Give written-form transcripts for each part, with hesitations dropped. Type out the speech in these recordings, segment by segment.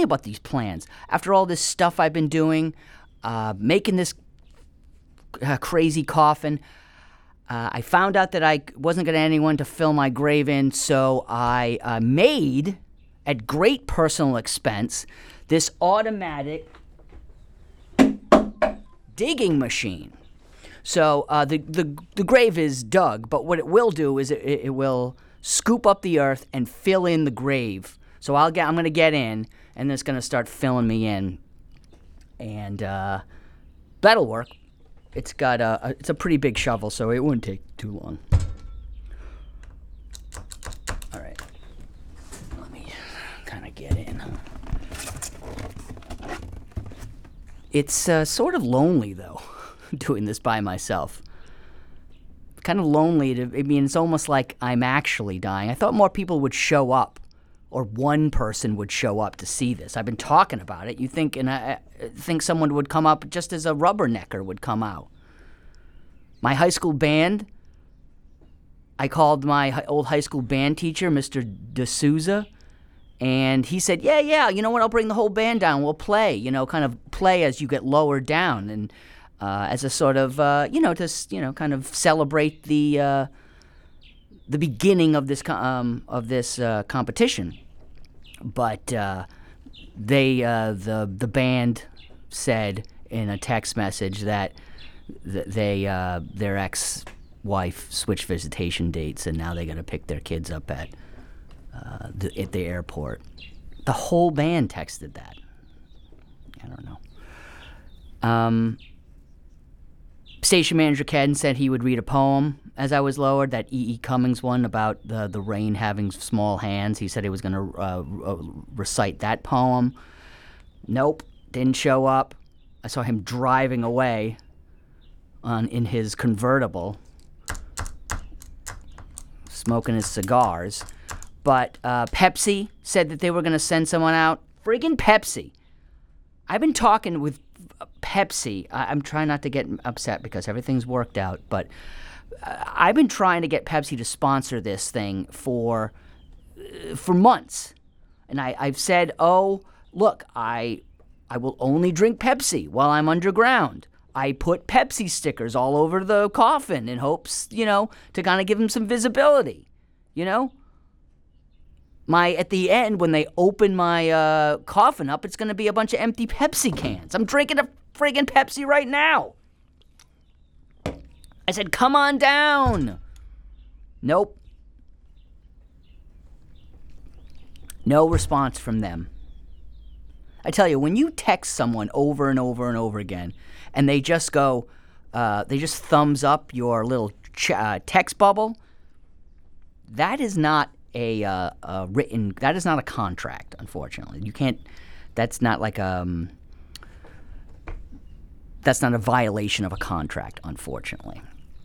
about these plans. After all this stuff I've been doing, making this crazy coffin, I found out that I wasn't going to have anyone to fill my grave in, so I made, at great personal expense, this automatic digging machine. So the grave is dug, but what it will do is it will scoop up the earth and fill in the grave. So I'm going to get in, and it's going to start filling me in, and that'll work. It's got it's a pretty big shovel, so it wouldn't take too long. All right, let me kind of get in. It's sort of lonely though, doing this by myself. Kind of lonely. It's almost like I'm actually dying. I thought more people would show up, or one person would show up to see this. I've been talking about it. You think, and I think someone would come up just as a rubbernecker would come out. My high school band, I called my old high school band teacher, Mr. D'Souza, and he said, yeah, you know what, I'll bring the whole band down. We'll play, kind of play as you get lower down, and as a sort of, kind of celebrate the beginning of this competition. But the band said in a text message that their ex-wife switched visitation dates, and now they got to pick their kids up at the airport. The whole band texted that. I don't know. Station manager Ken said he would read a poem as I was lowered, that E.E. Cummings one about the rain having small hands. He said he was going to recite that poem. Nope, didn't show up. I saw him driving away in his convertible, smoking his cigars. But Pepsi said that they were going to send someone out. Friggin' Pepsi. I've been talking with Pepsi. I'm trying not to get upset because everything's worked out, but I've been trying to get Pepsi to sponsor this thing for months. And I've said, oh, look, I will only drink Pepsi while I'm underground. I put Pepsi stickers all over the coffin in hopes, to kind of give them some visibility, At the end, when they open my coffin up, it's going to be a bunch of empty Pepsi cans. I'm drinking a friggin' Pepsi right now. I said, come on down. Nope. No response from them. I tell you, when you text someone over and over and over again, and they just go, they just thumbs up your little text bubble, that is not that is not a contract, unfortunately. You can't, that's not like that's not a violation of a contract, unfortunately.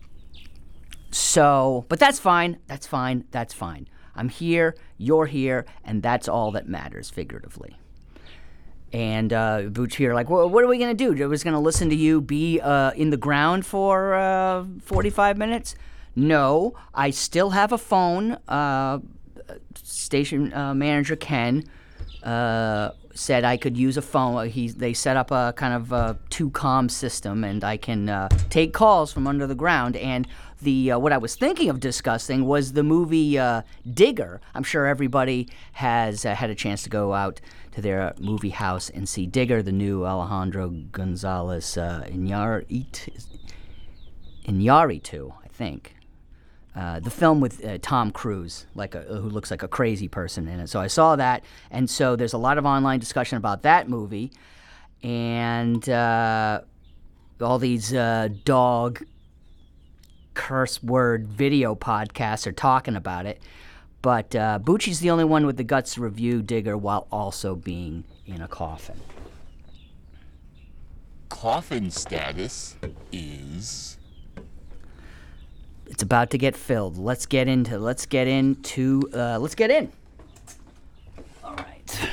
So, but that's fine. I'm here, you're here, and that's all that matters, figuratively. And Booch here, like, well, what are we going to do? We're just going to listen to you be in the ground for 45 minutes? No, I still have a phone. Station manager Ken said I could use a phone. They set up a kind of a 2-comm system, and I can take calls from under the ground. And what I was thinking of discussing was the movie Digger. I'm sure everybody has had a chance to go out to their movie house and see Digger, the new Alejandro Gonzalez Iñárritu, I think. The film with Tom Cruise, who looks like a crazy person in it. So I saw that, and so there's a lot of online discussion about that movie, and all these dog curse word video podcasts are talking about it. But Bucci's the only one with the guts to review Digger while also being in a coffin. Coffin status is... It's about to get filled. Let's get in. All right.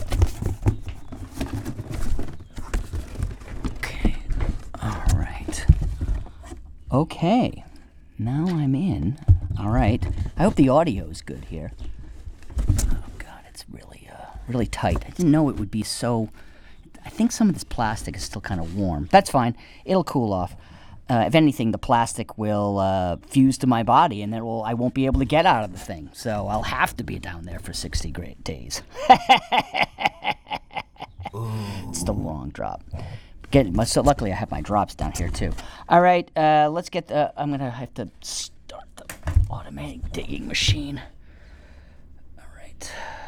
Okay. Now I'm in. All right. I hope the audio is good here. Oh, God, it's really, really tight. I didn't know it would be so... I think some of this plastic is still kind of warm. That's fine. It'll cool off. If anything, the plastic will fuse to my body, and I won't be able to get out of the thing. So I'll have to be down there for 60 great days. It's still a long drop. So luckily, I have my drops down here, too. All right, let's get I'm going to have to start the automatic digging machine. All right.